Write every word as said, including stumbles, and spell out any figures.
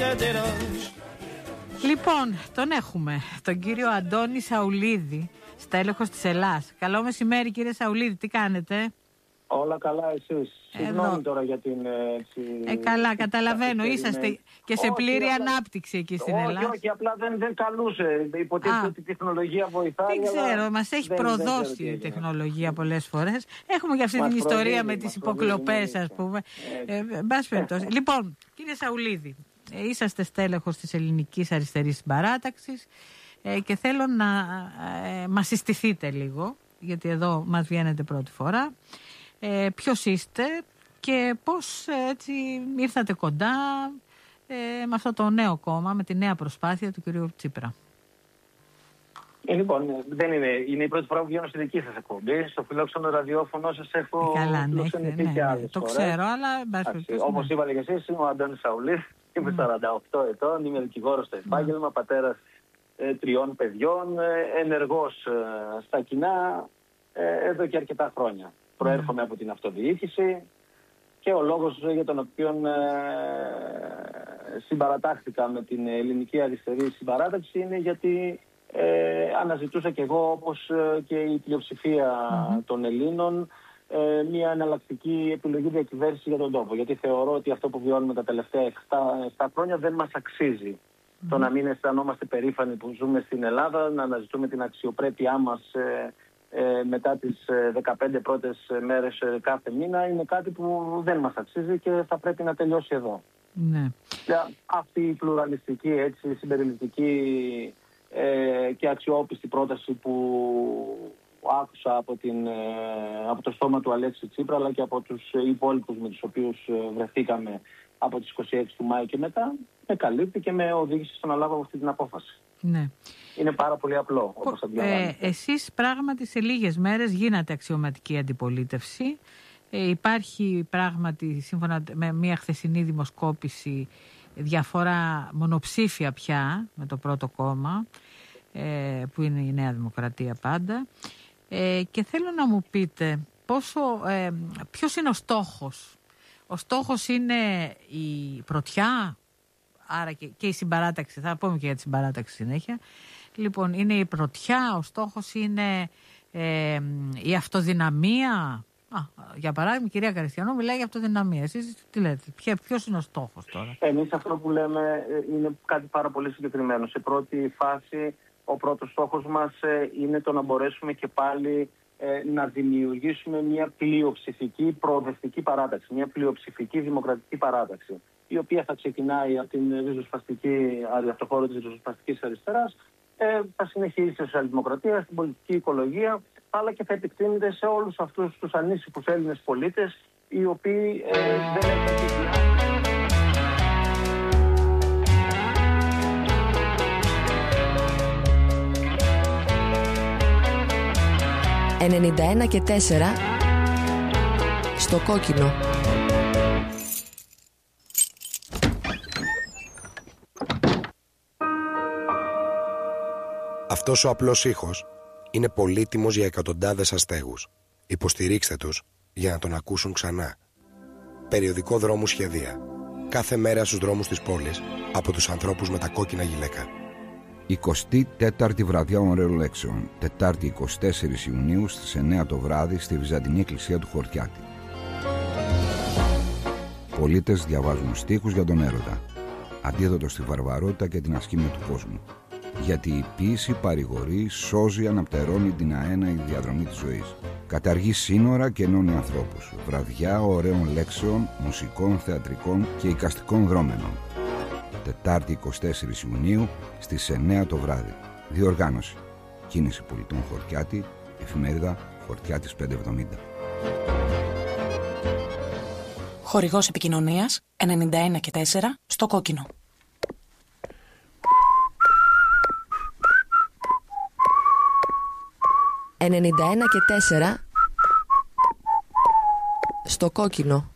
Λοιπόν, τον έχουμε, τον κύριο Αντώνη Σαουλίδη, στέλεχος της Ελλάς. Καλό μεσημέρι, κύριε Σαουλίδη, τι κάνετε? Όλα καλά, εσείς? Συγγνώμη τώρα για την... Έτσι, ε, καλά, καταλαβαίνω, είσαστε και σε πλήρη όχι, ανάπτυξη εκεί στην όχι, Ελλάδα. Όχι, όχι, απλά δεν, δεν καλούσε. Υποτίθεται ότι η τεχνολογία βοηθάει. Δεν ξέρω, μας έχει δεν, προδώσει δεν η τεχνολογία πολλές φορές. Έχουμε και αυτή μας την ιστορία προδίδει, με τις υποκλοπές, ας πούμε. Ε, μπας περιπτώσει. Λοιπόν, κύριε Σαουλίδη, ε, είσαστε στέλεχος της Ελληνικής Αριστερής Συμπαράταξης ε, και θέλω να ε, μας συστηθείτε λίγο, γιατί εδώ μας βγαίνετε πρώτη φορά. Ε, ποιος είστε και πώς έτσι ήρθατε κοντά ε, με αυτό το νέο κόμμα, με τη νέα προσπάθεια του κυρίου Τσίπρα? Ε, λοιπόν, δεν είναι, είναι η πρώτη φορά που βγαίνω στη δική σας εκπομπή. Στο φιλόξενο ραδιόφωνο σας έχω ε, καλά, ναι, ναι, και άλλες ναι, το φορές. ξέρω, αλλά... Όπως ναι. είπατε και εσείς, είμαι ο Αντώνης Σαουλής, είμαι mm. σαράντα οκτώ ετών, είμαι δικηγόρος στο επάγγελμα, mm. πατέρας ε, τριών παιδιών, ε, ενεργός ε, στα κοινά ε, εδώ και αρκετά χρόνια. Προέρχομαι mm. από την αυτοδιοίκηση και ο λόγος για τον οποίο ε, συμπαρατάχθηκα με την Ελληνική Αριστερή Συμπαράταξη είναι γιατί ε, αναζητούσα κι εγώ, όπως και η πλειοψηφία mm. των Ελλήνων, ε, μια εναλλακτική επιλογή διακυβέρνησης για τον τόπο. Γιατί θεωρώ ότι αυτό που βιώνουμε τα τελευταία επτά χρόνια δεν μας αξίζει. Mm. Το να μην αισθανόμαστε περήφανοι που ζούμε στην Ελλάδα, να αναζητούμε την αξιοπρέπειά μας ε, Ε, μετά τις ε, δεκαπέντε πρώτες μέρες ε, κάθε μήνα, είναι κάτι που δεν μας αξίζει και θα πρέπει να τελειώσει εδώ. Ναι. Και αυτή η πλουραλιστική, έτσι, συμπεριληπτική ε, και αξιόπιστη πρόταση που άκουσα από, την, ε, από το στόμα του Αλέξη Τσίπρα, αλλά και από τους υπόλοιπους με τους οποίους ε, βρεθήκαμε από τις είκοσι έξι του Μάη και μετά, με καλύπτει και με οδήγησε στο να λάβω αυτή την απόφαση. Ναι. Είναι πάρα πολύ απλό, όπως αντιλαμβάνεστε. Ε, εσείς πράγματι σε λίγες μέρες γίνατε αξιωματική αντιπολίτευση. Ε, υπάρχει πράγματι, σύμφωνα με μια χθεσινή δημοσκόπηση, διαφορά μονοψήφια πια με το πρώτο κόμμα, ε, που είναι η Νέα Δημοκρατία πάντα. Ε, και θέλω να μου πείτε πόσο, ε, ποιος είναι ο στόχος. Ο στόχος είναι η πρωτιά, άρα και, και η συμπαράταξη, θα πούμε και για τη συμπαράταξη συνέχεια. Λοιπόν, είναι η πρωτιά, ο στόχος είναι ε, η αυτοδυναμία. Α, για παράδειγμα, η κυρία Καριστιανό μιλάει για αυτοδυναμία. Εσείς τι λέτε, ποιο, ποιος είναι ο στόχος τώρα? Εμείς αυτό που λέμε είναι κάτι πάρα πολύ συγκεκριμένο. Σε πρώτη φάση, ο πρώτος στόχος μας είναι το να μπορέσουμε και πάλι ε, να δημιουργήσουμε μια πλειοψηφική προοδευτική παράταξη, μια πλειοψηφική δημοκρατική παράταξη, η οποία θα ξεκινάει από, την ριζοσπαστική, από το χώρο της ριζοσπαστικής αριστεράς, ε, θα συνεχίσει στη σοσιαλδημοκρατία, στην πολιτική οικολογία, αλλά και θα επεκτείνεται σε όλους αυτούς τους ανήσυχους Έλληνες πολίτες, οι οποίοι ε, δεν έχουν κοινά. ενενήντα ένα και τέσσερα στο κόκκινο. Αυτός ο απλός ήχος είναι πολύτιμος για εκατοντάδες αστέγους. Υποστηρίξτε τους για να τον ακούσουν ξανά. Περιοδικό Δρόμου Σχεδία. Κάθε μέρα στους δρόμους της πόλης από τους ανθρώπους με τα κόκκινα γυλαίκα. εικοστή τέταρτη βραδιά ωραίων λέξεων. Τετάρτη εικοστή τέσσερις Ιουνίου στις εννιά το βράδυ στη Βυζαντινή Εκκλησία του Χορτιάτη. Πολίτες διαβάζουν στίχους για τον έρωτα. Αντίδοτο στη βαρβαρότητα και την ασχήμια του κόσμου. Γιατί η ποίηση παρηγορεί, σώζει, αναπτερώνει την αέναη διαδρομή της ζωής. Καταργεί σύνορα και ενώνει ανθρώπους. Βραδιά ωραίων λέξεων, μουσικών, θεατρικών και εικαστικών δρόμενων. Τετάρτη εικοστή τέσσερις Ιουνίου στις εννιά το βράδυ. Διοργάνωση. Κίνηση Πολιτών Χορτιάτη, εφημερίδα Χορτιάτης πεντακόσια εβδομήντα. Χορηγός επικοινωνίας ενενήντα ένα και τέσσερα στο κόκκινο. ενενήντα ένα και τέσσερα στο κόκκινο.